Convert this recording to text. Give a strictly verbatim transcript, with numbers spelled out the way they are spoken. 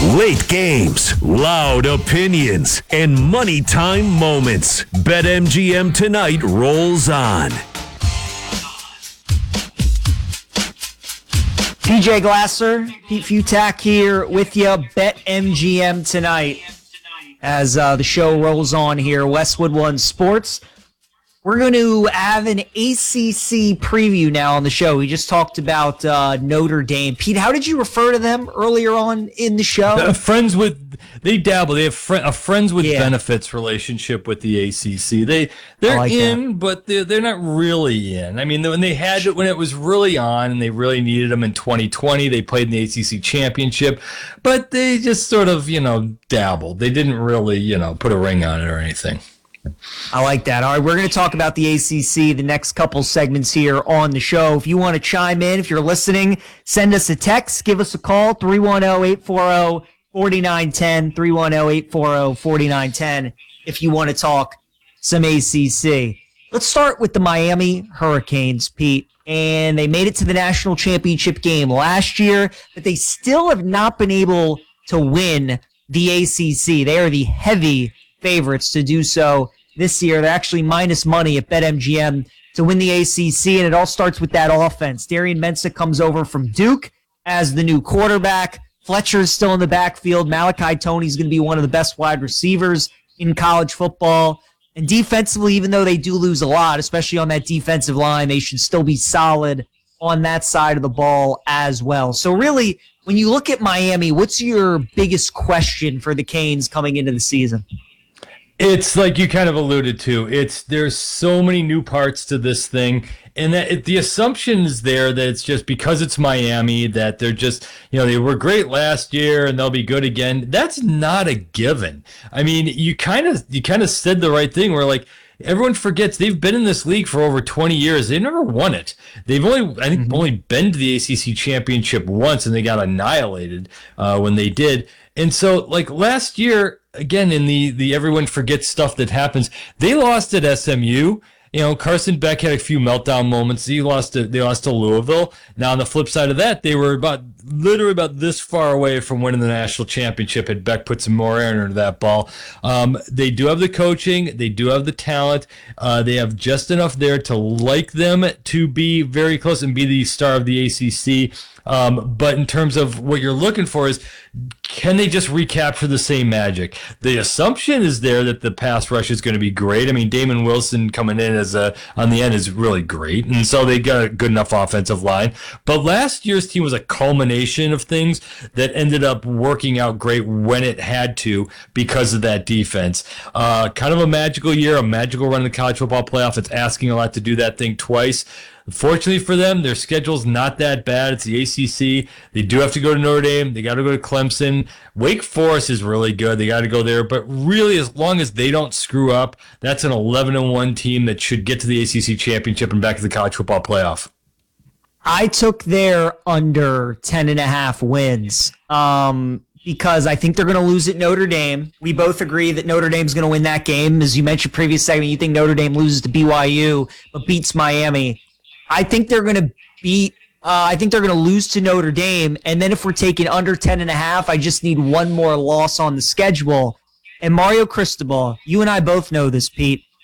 Late games, loud opinions, and money time moments. BetMGM Tonight rolls on. P J Glasser, Pete Futak here with you. BetMGM Tonight as uh, the show rolls on here. Westwood One Sports. We're going to have an A C C preview now on the show. We just talked about uh, Notre Dame. Pete, how did you refer to them earlier on in the show? Uh, friends with, they dabble. They have fr- a friends with Yeah. benefits relationship with the A C C. They they're like in, that. but they're they're not really in. I mean, when they had when it was really on, and they really needed them in twenty twenty, they played in the A C C championship, but they just sort of you know dabbled. They didn't really you know put a ring on it or anything. I like that. All right, we're going to talk about the A C C the next couple segments here on the show. If you want to chime in, if you're listening, send us a text, give us a call, three one zero, eight four zero, four nine one zero, three one zero, eight four zero, four nine one zero if you want to talk some A C C. Let's start with the Miami Hurricanes, Pete. And they made it to the national championship game last year, but they still have not been able to win the A C C. They are the heavy favorites to do so this year. They're actually minus money at BetMGM to win the A C C, and it all starts with that offense. Darian Mensah comes over from Duke as the new quarterback. Fletcher's still in the backfield. Malachi Toney's going to be one of the best wide receivers in college football. And defensively, even though they do lose a lot, especially on that defensive line, they should still be solid on that side of the ball as well. So really, when you look at Miami, what's your biggest question for the Canes coming into the season? It's like you kind of alluded to. It's there's so many new parts to this thing, and that it, the assumption is there that it's just because it's Miami that they're just you know they were great last year and they'll be good again. That's not a given. I mean, you kind of you kind of said the right thing. Where like everyone forgets they've been in this league for over twenty years. They've never won it. They've only I think mm-hmm. only been to the A C C championship once, and they got annihilated uh, when they did. And so like last year. Again, in the, the everyone forgets stuff that happens, they lost at S M U. You know, Carson Beck had a few meltdown moments. He lost to, they lost to Louisville. Now, on the flip side of that, they were about literally about this far away from winning the national championship had Beck put some more air into that ball. Um, they do have the coaching. They do have the talent. Uh, they have just enough there to like them to be very close and be the star of the A C C. Um, but in terms of what you're looking for is, can they just recapture the same magic? The assumption is there that the pass rush is going to be great. I mean, Damon Wilson coming in as a on the end is really great, and so they got a good enough offensive line. But last year's team was a culmination of things that ended up working out great when it had to because of that defense. Uh, kind of a magical year, a magical run in the college football playoff. It's asking a lot to do that thing twice. Fortunately for them, their schedule's not that bad. It's the A C C. They do have to go to Notre Dame. They got to go to Clemson. Wake Forest is really good. They got to go there. But really, as long as they don't screw up, that's an eleven and one team that should get to the A C C championship and back to the college football playoff. I took their under ten and a half wins um, because I think they're going to lose at Notre Dame. We both agree that Notre Dame's going to win that game. As you mentioned previous segment, you think Notre Dame loses to B Y U but beats Miami. I think they're going to beat, uh, I think they're going to lose to Notre Dame. And then if we're taking under ten and a half, I just need one more loss on the schedule. And Mario Cristobal, you and I both know this, Pete.